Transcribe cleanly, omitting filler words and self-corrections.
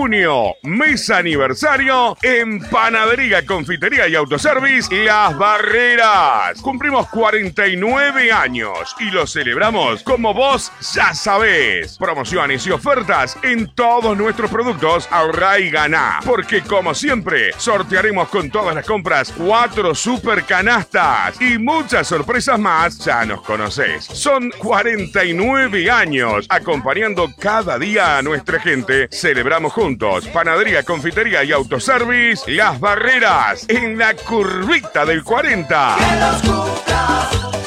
junio, mes aniversario en Panadería, Confitería y Autoservice Las Barreras. Cumplimos 49 años y lo celebramos como vos ya sabés. Promociones y ofertas en todos nuestros productos. Ahorrá y ganá, porque como siempre sortearemos con todas las compras 4 super canastas y muchas sorpresas más. Ya nos conocés. Son 49 años acompañando cada día a nuestra gente. Celebramos juntos. Panadería, Confitería y Autoservice Las Barreras, en la curvita del 40. Que los cumplas